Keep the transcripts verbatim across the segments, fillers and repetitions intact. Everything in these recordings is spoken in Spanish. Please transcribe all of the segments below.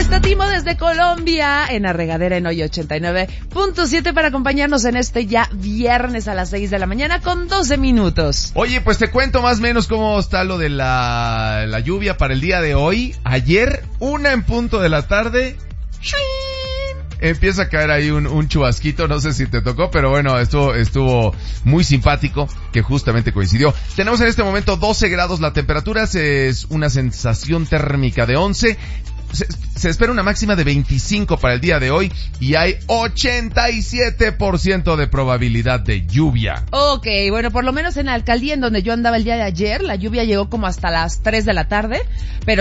está Timo desde Colombia en la regadera en hoy ochenta y nueve punto siete para acompañarnos en este ya viernes a las seis de la mañana con doce minutos. Oye, pues te cuento más o menos cómo está lo de la, la lluvia para el día de hoy. Ayer, una en punto de la tarde, empieza a caer ahí un, un chubasquito, no sé si te tocó, pero bueno, estuvo, estuvo muy simpático, que justamente coincidió. Tenemos en este momento doce grados la temperatura, es una sensación térmica de once. Se, se espera una máxima de veinticinco para el día de hoy y hay ochenta y siete por ciento de probabilidad de lluvia. Ok, bueno, por lo menos en la alcaldía en donde yo andaba el día de ayer, la lluvia llegó como hasta las tres de la tarde, pero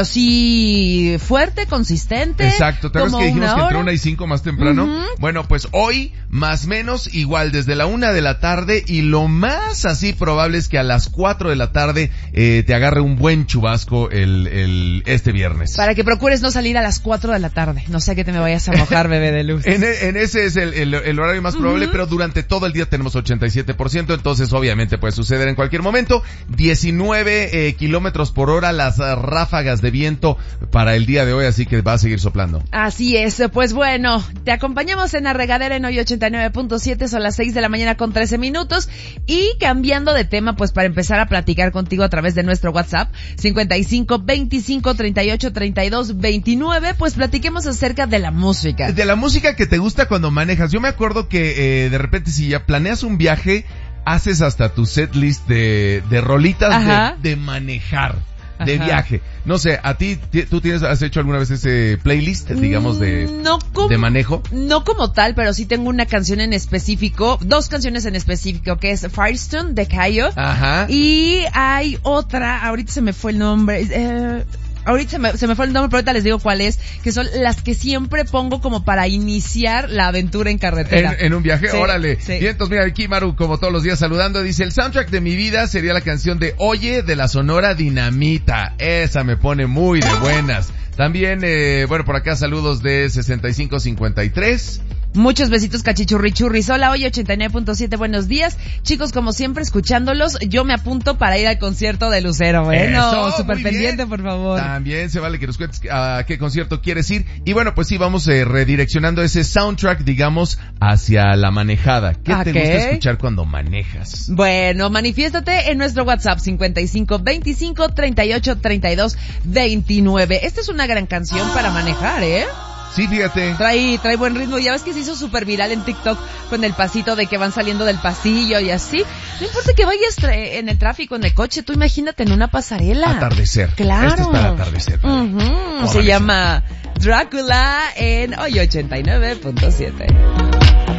sí fuerte, consistente. Exacto, ¿te acuerdas que dijimos que entre hora? una y cinco más temprano? Uh-huh. Bueno, pues hoy, más menos, igual desde la una de la tarde y lo más así probable es que a las cuatro de la tarde eh, te agarre un buen chubasco el, el este viernes. Para que procures no salir a las cuatro de la tarde. No sé que te me vayas a mojar, bebé de luz. en, en ese es el, el, el horario más probable, uh-huh. Pero durante todo el día tenemos ochenta y siete por ciento, entonces obviamente puede suceder en cualquier momento. diecinueve eh, kilómetros por hora las uh, ráfagas de viento para el día de hoy, así que va a seguir soplando. Así es, pues bueno, te acompañamos en la regadera en hoy ochenta y nueve punto siete, son las seis de la mañana con trece minutos, y cambiando de tema, pues para empezar a platicar contigo a través de nuestro WhatsApp, cincuenta y cinco, veinticinco, treinta y ocho, treinta y dos, veintinueve, pues platiquemos acerca de la música. De la música que te gusta cuando manejas. Yo me acuerdo que eh, de repente si ya planeas un viaje, haces hasta tu setlist de, de rolitas de, de manejar, de Ajá. viaje. No sé, ¿a ti, tú tienes, has hecho alguna vez ese playlist, digamos, de, no como, de manejo? No como tal, pero sí tengo una canción en específico, dos canciones en específico, que es Firestone de Kayo. Ajá. Y hay otra, ahorita se me fue el nombre, eh... Ahorita se me, se me fue el nombre, pero ahorita les digo cuál es, que son las que siempre pongo como para iniciar la aventura en carretera. En, en un viaje, sí, órale. Sí. Y entonces, mira, aquí Maru, como todos los días saludando, dice, el soundtrack de mi vida sería la canción de Oye, de la Sonora Dinamita. Esa me pone muy de buenas. También, eh, bueno, por acá saludos de sesenta y cinco cincuenta y tres. Muchos besitos, cachichurrichurris. Hola, hoy ochenta y nueve punto siete, buenos días. Chicos, como siempre, escuchándolos, yo me apunto para ir al concierto de Lucero. Bueno, súper pendiente, por favor. También se vale que nos cuentes a qué concierto quieres ir. Y bueno, pues sí, vamos eh, redireccionando ese soundtrack, digamos, hacia la manejada. ¿Qué okay. te gusta escuchar cuando manejas? Bueno, manifiéstate en nuestro WhatsApp, cincuenta y cinco, veinticinco, treinta y ocho, treinta y dos, veintinueve. Esta es una gran canción para manejar, ¿eh? Sí, fíjate. Trae, trae buen ritmo. Ya ves que se hizo súper viral en TikTok con el pasito de que van saliendo del pasillo y así. No importa que vayas tra- en el tráfico, en el coche, tú imagínate en una pasarela. Atardecer. Claro. Esto es para atardecer. Uh-huh. Se llama Drácula en hoy ochenta y nueve punto siete.